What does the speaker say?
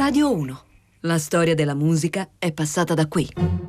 Radio 1. La storia della musica è passata da qui.